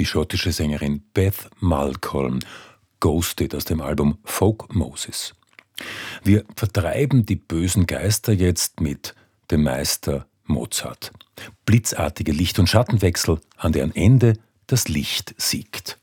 die schottische Sängerin Beth Malcolm, Ghosted aus dem Album Folk Moses. Wir vertreiben die bösen Geister jetzt mit dem Meister Mozart. Blitzartige Licht- und Schattenwechsel, an deren Ende das Licht siegt.